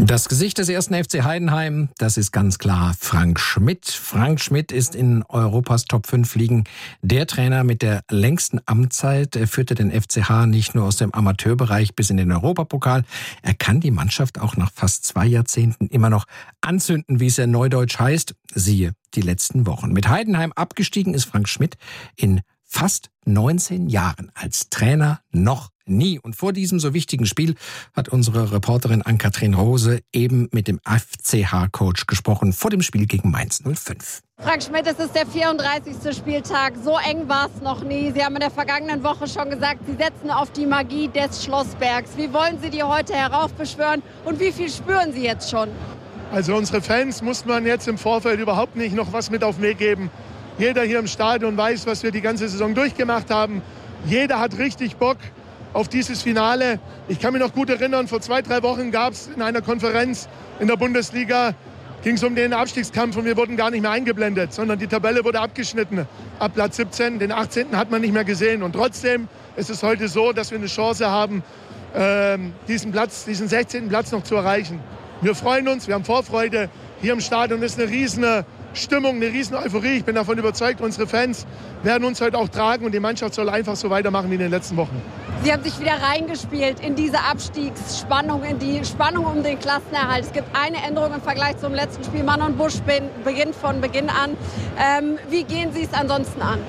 Das Gesicht des ersten FC Heidenheim, das ist ganz klar Frank Schmidt. Frank Schmidt ist in Europas Top 5 Ligen der Trainer mit der längsten Amtszeit. Er führte den FCH nicht nur aus dem Amateurbereich bis in den Europapokal. Er kann die Mannschaft auch nach fast 2 Jahrzehnten immer noch anzünden, wie es ja neudeutsch heißt. Siehe die letzten Wochen. Mit Heidenheim abgestiegen ist Frank Schmidt in fast 19 Jahren als Trainer noch nie. Und vor diesem so wichtigen Spiel hat unsere Reporterin Ann-Kathrin Rose eben mit dem FCH-Coach gesprochen, vor dem Spiel gegen Mainz 05. Frank Schmidt, es ist der 34. Spieltag. So eng war es noch nie. Sie haben in der vergangenen Woche schon gesagt, Sie setzen auf die Magie des Schlossbergs. Wie wollen Sie die heute heraufbeschwören und wie viel spüren Sie jetzt schon? Also unsere Fans muss man jetzt im Vorfeld überhaupt nicht noch was mit auf den Weg geben. Jeder hier im Stadion weiß, was wir die ganze Saison durchgemacht haben. Jeder hat richtig Bock auf dieses Finale. Ich kann mich noch gut erinnern, vor 2-3 Wochen gab es in einer Konferenz in der Bundesliga, ging es um den Abstiegskampf und wir wurden gar nicht mehr eingeblendet, sondern die Tabelle wurde abgeschnitten. Ab Platz 17, den 18. hat man nicht mehr gesehen. Und trotzdem ist es heute so, dass wir eine Chance haben, diesen 16. Platz noch zu erreichen. Wir freuen uns, wir haben Vorfreude. Hier im Stadion ist eine riesen Stimmung, eine riesen Euphorie. Ich bin davon überzeugt, unsere Fans werden uns heute auch tragen und die Mannschaft soll einfach so weitermachen wie in den letzten Wochen. Sie haben sich wieder reingespielt in diese Abstiegsspannung, in die Spannung um den Klassenerhalt. Es gibt eine Änderung im Vergleich zum letzten Spiel. Mann und Busch beginnt von Beginn an. Wie gehen Sie es ansonsten an?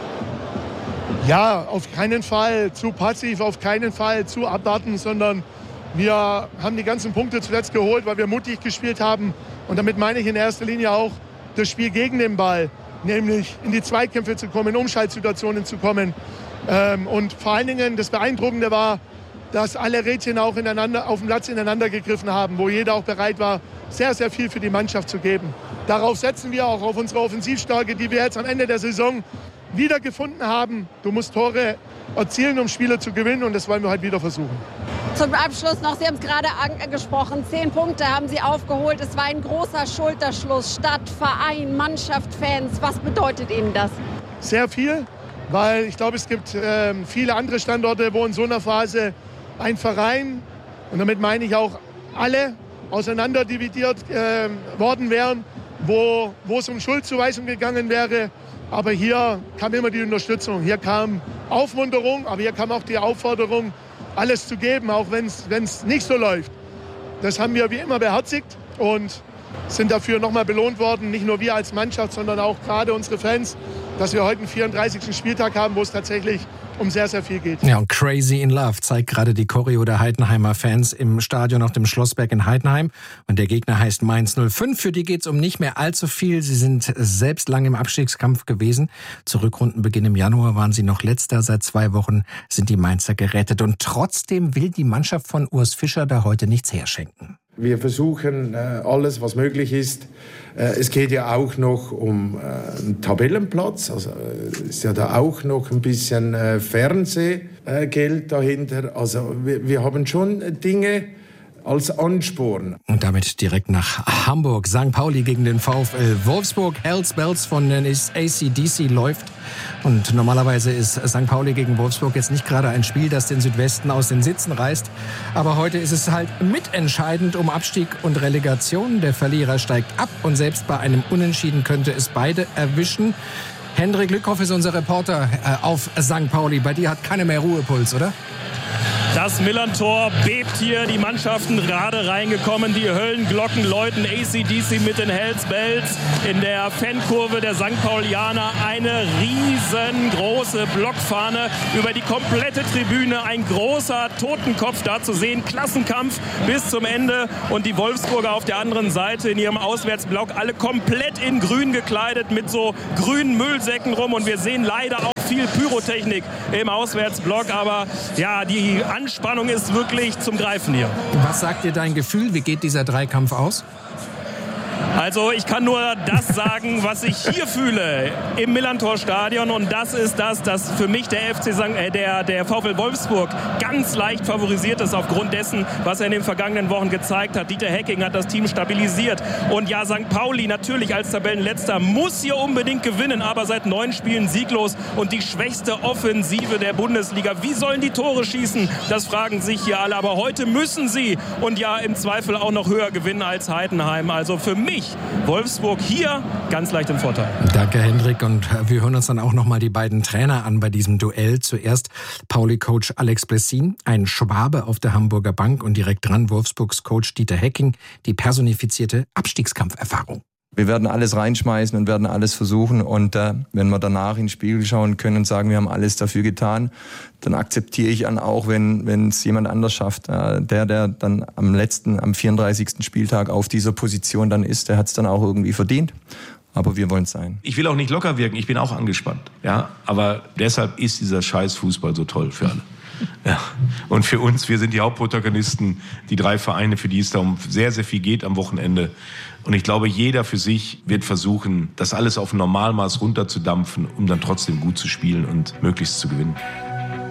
Ja, auf keinen Fall zu passiv, auf keinen Fall zu abwarten, sondern wir haben die ganzen Punkte zuletzt geholt, weil wir mutig gespielt haben. Und damit meine ich in erster Linie auch das Spiel gegen den Ball, nämlich in die Zweikämpfe zu kommen, in Umschaltsituationen zu kommen. Und vor allen Dingen das Beeindruckende war, dass alle Rädchen auch auf dem Platz ineinander gegriffen haben, wo jeder auch bereit war, sehr, sehr viel für die Mannschaft zu geben. Darauf setzen wir auch, auf unsere Offensivstärke, die wir jetzt am Ende der Saison wieder gefunden haben. Du musst Tore erzielen, um Spiele zu gewinnen, und das wollen wir heute wieder versuchen. Zum Abschluss noch, Sie haben es gerade angesprochen, 10 Punkte haben Sie aufgeholt. Es war ein großer Schulterschluss, Stadt, Verein, Mannschaft, Fans. Was bedeutet Ihnen das? Sehr viel, weil ich glaube, es gibt viele andere Standorte, wo in so einer Phase ein Verein, und damit meine ich auch alle, auseinanderdividiert worden wären, wo es um Schuldzuweisung gegangen wäre. Aber hier kam immer die Unterstützung, hier kam Aufmunterung, aber hier kam auch die Aufforderung, alles zu geben, auch wenn es nicht so läuft. Das haben wir wie immer beherzigt und sind dafür nochmal belohnt worden. Nicht nur wir als Mannschaft, sondern auch gerade unsere Fans, dass wir heute einen 34. Spieltag haben, wo es tatsächlich um sehr, sehr viel geht. Ja, und Crazy in Love zeigt gerade die Choreo der Heidenheimer Fans im Stadion auf dem Schlossberg in Heidenheim. Und der Gegner heißt Mainz 05. Für die geht's um nicht mehr allzu viel. Sie sind selbst lange im Abstiegskampf gewesen. Zu Rückrundenbeginn im Januar waren sie noch Letzter. Seit 2 Wochen sind die Mainzer gerettet. Und trotzdem will die Mannschaft von Urs Fischer da heute nichts herschenken. Wir versuchen alles, was möglich ist. Es geht ja auch noch um einen Tabellenplatz. Also ist ja da auch noch ein bisschen Fernsehgeld dahinter. Also wir haben schon Dinge als Ansporn. Und damit direkt nach Hamburg. St. Pauli gegen den VfL Wolfsburg. Hells Bells von den AC/DC läuft. Und normalerweise ist St. Pauli gegen Wolfsburg jetzt nicht gerade ein Spiel, das den Südwesten aus den Sitzen reißt. Aber heute ist es halt mitentscheidend um Abstieg und Relegation. Der Verlierer steigt ab und selbst bei einem Unentschieden könnte es beide erwischen. Hendrik Lückhoff ist unser Reporter auf St. Pauli. Bei dir hat keiner mehr Ruhepuls, oder? Das Millern-Tor bebt hier, die Mannschaften gerade reingekommen, die Höllenglocken läuten, AC/DC mit den Hells Bells. In der Fankurve der St. Paulianer eine riesengroße Blockfahne über die komplette Tribüne, ein großer Totenkopf da zu sehen, Klassenkampf bis zum Ende und die Wolfsburger auf der anderen Seite in ihrem Auswärtsblock, alle komplett in grün gekleidet mit so grünen Müllsäcken rum, und wir sehen leider auch viel Pyrotechnik im Auswärtsblock, aber ja, die Anspannung ist wirklich zum Greifen hier. Was sagt dir dein Gefühl? Wie geht dieser Dreikampf aus? Also ich kann nur das sagen, was ich hier fühle im Millerntor-Stadion, und das ist das, dass für mich der der VfL Wolfsburg ganz leicht favorisiert ist aufgrund dessen, was er in den vergangenen Wochen gezeigt hat. Dieter Hecking hat das Team stabilisiert, und ja, St. Pauli natürlich als Tabellenletzter muss hier unbedingt gewinnen, aber seit 9 Spielen sieglos und die schwächste Offensive der Bundesliga. Wie sollen die Tore schießen? Das fragen sich hier alle, aber heute müssen sie, und ja, im Zweifel auch noch höher gewinnen als Heidenheim. Also für mich Wolfsburg hier ganz leicht im Vorteil. Danke, Hendrik, und wir hören uns dann auch noch mal die beiden Trainer an bei diesem Duell. Zuerst Pauli-Coach Alex Blessin, ein Schwabe auf der Hamburger Bank, und direkt dran Wolfsburgs Coach Dieter Hecking, die personifizierte Abstiegskampferfahrung. Wir werden alles reinschmeißen und werden alles versuchen, und wenn wir danach in den Spiegel schauen können und sagen, wir haben alles dafür getan, dann akzeptiere ich dann auch, wenn es jemand anders schafft. Der dann am 34. Spieltag auf dieser Position dann ist, der hat es dann auch irgendwie verdient. Aber wir wollen es sein. Ich will auch nicht locker wirken, ich bin auch angespannt. Ja? Aber deshalb ist dieser scheiß Fußball so toll für alle. Ja. Und für uns, wir sind die Hauptprotagonisten, die 3 Vereine, für die es da um sehr, sehr viel geht am Wochenende. Und ich glaube, jeder für sich wird versuchen, das alles auf ein Normalmaß runterzudampfen, um dann trotzdem gut zu spielen und möglichst zu gewinnen.